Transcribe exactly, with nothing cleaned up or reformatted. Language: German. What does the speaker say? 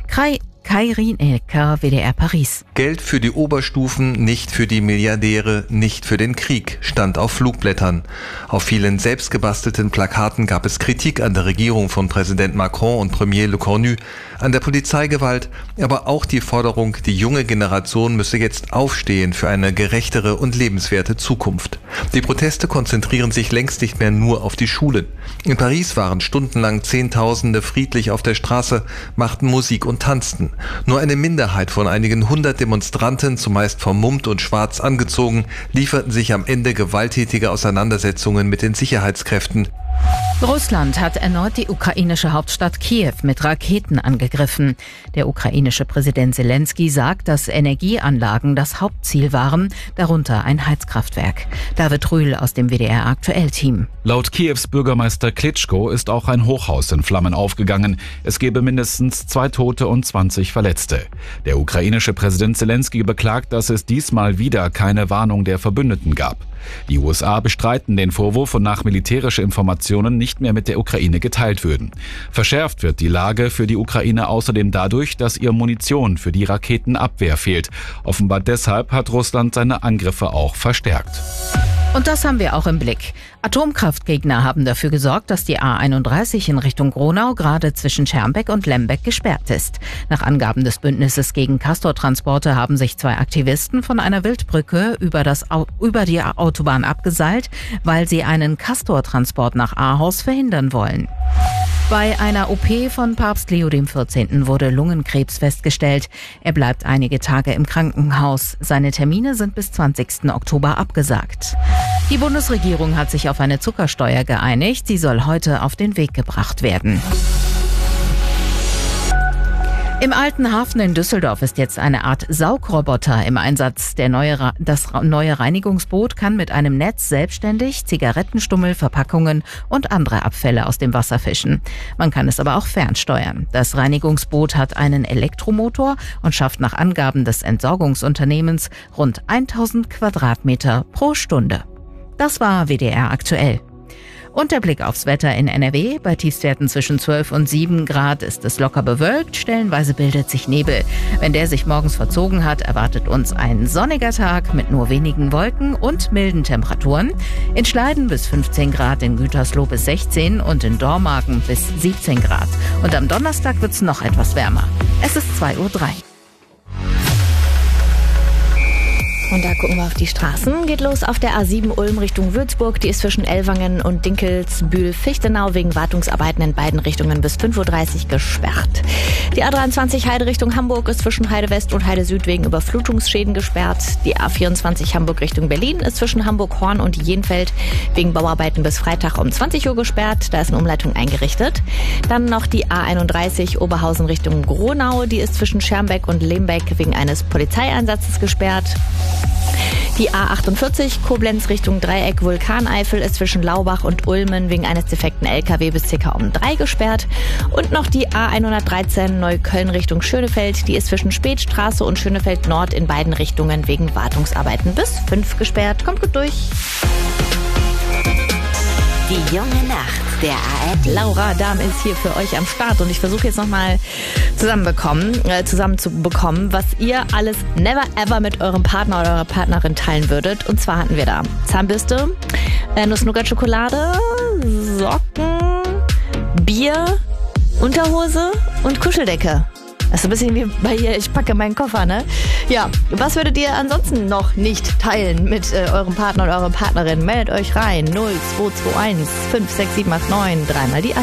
Kairin Ecker, W D R Paris. Geld für die Oberstufen, nicht für die Milliardäre, nicht für den Krieg, stand auf Flugblättern. Auf vielen selbstgebastelten Plakaten gab es Kritik an der Regierung von Präsident Macron und Premier Le Cornu, an der Polizeigewalt, aber auch die Forderung, die junge Generation müsse jetzt aufstehen für eine gerechtere und lebenswerte Zukunft. Die Proteste konzentrieren sich längst nicht mehr nur auf die Schulen. In Paris waren stundenlang Zehntausende friedlich auf der Straße, machten Musik und tanzten. Nur eine Minderheit von einigen hundert Demonstranten, zumeist vermummt und schwarz angezogen, lieferten sich am Ende gewalttätige Auseinandersetzungen mit den Sicherheitskräften. Russland hat erneut die ukrainische Hauptstadt Kiew mit Raketen angegriffen. Der ukrainische Präsident Zelensky sagt, dass Energieanlagen das Hauptziel waren, darunter ein Heizkraftwerk. David Rühl aus dem W D R Aktuell-Team. Laut Kiews Bürgermeister Klitschko ist auch ein Hochhaus in Flammen aufgegangen. Es gebe mindestens zwei Tote und zwanzig Verletzte. Der ukrainische Präsident Zelensky beklagt, dass es diesmal wieder keine Warnung der Verbündeten gab. Die U S A bestreiten den Vorwurf, wonach militärische Informationen nicht mehr mit der Ukraine geteilt würden. Verschärft wird die Lage für die Ukraine außerdem dadurch, dass ihr Munition für die Raketenabwehr fehlt. Offenbar deshalb hat Russland seine Angriffe auch verstärkt. Und das haben wir auch im Blick. Atomkraftgegner haben dafür gesorgt, dass die A einunddreißig in Richtung Gronau gerade zwischen Schermbeck und Lembeck gesperrt ist. Nach Angaben des Bündnisses gegen Castortransporte haben sich zwei Aktivisten von einer Wildbrücke über, das, über die Autobahn abgeseilt, weil sie einen Castortransport nach Ahaus verhindern wollen. Bei einer O P von Papst Leo der vierzehnte wurde Lungenkrebs festgestellt. Er bleibt einige Tage im Krankenhaus. Seine Termine sind bis zwanzigsten Oktober abgesagt. Die Bundesregierung hat sich auf eine Zuckersteuer geeinigt. Sie soll heute auf den Weg gebracht werden. Im Alten Hafen in Düsseldorf ist jetzt eine Art Saugroboter im Einsatz. Der neue, das neue Reinigungsboot kann mit einem Netz selbstständig Zigarettenstummel, Verpackungen und andere Abfälle aus dem Wasser fischen. Man kann es aber auch fernsteuern. Das Reinigungsboot hat einen Elektromotor und schafft nach Angaben des Entsorgungsunternehmens rund tausend Quadratmeter pro Stunde. Das war W D R aktuell. Und der Blick aufs Wetter in N R W. Bei Tiefstwerten zwischen zwölf und sieben Grad ist es locker bewölkt. Stellenweise bildet sich Nebel. Wenn der sich morgens verzogen hat, erwartet uns ein sonniger Tag mit nur wenigen Wolken und milden Temperaturen. In Schleiden bis fünfzehn Grad, in Gütersloh bis sechzehn und in Dormagen bis siebzehn Grad. Und am Donnerstag wird es noch etwas wärmer. Es ist zwei Uhr drei. Und da gucken wir auf die Straßen. Geht los auf der A sieben Ulm Richtung Würzburg. Die ist zwischen Ellwangen und Dinkelsbühl-Fichtenau wegen Wartungsarbeiten in beiden Richtungen bis fünf Uhr dreißig gesperrt. Die A dreiundzwanzig Heide Richtung Hamburg ist zwischen Heide West und Heide Süd wegen Überflutungsschäden gesperrt. Die A vierundzwanzig Hamburg Richtung Berlin ist zwischen Hamburg-Horn und Jenfeld wegen Bauarbeiten bis Freitag um zwanzig Uhr gesperrt. Da ist eine Umleitung eingerichtet. Dann noch die A einunddreißig Oberhausen Richtung Gronau. Die ist zwischen Schermbeck und Lembeck wegen eines Polizeieinsatzes gesperrt. Die A achtundvierzig Koblenz Richtung Dreieck Vulkaneifel ist zwischen Laubach und Ulmen wegen eines defekten L K W bis ca. um drei gesperrt. Und noch die A hundertdreizehn Neukölln Richtung Schönefeld. Die ist zwischen Spätstraße und Schönefeld Nord in beiden Richtungen wegen Wartungsarbeiten bis fünf gesperrt. Kommt gut durch. Die junge Nacht der A R D. Laura Dahm ist hier für euch am Start und ich versuche jetzt nochmal zusammenbekommen, äh, zusammenzubekommen, was ihr alles never ever mit eurem Partner oder eurer Partnerin teilen würdet. Und zwar hatten wir da Zahnbürste, äh, Nuss-Nougat-Schokolade, Socken, Bier, Unterhose und Kuscheldecke. Das ist ein bisschen wie bei hier, ich packe meinen Koffer, ne? Ja, was würdet ihr ansonsten noch nicht teilen mit äh, eurem Partner oder eurer Partnerin? Meldet euch rein. null zwei zwei eins fünf sechs sieben acht neun, dreimal die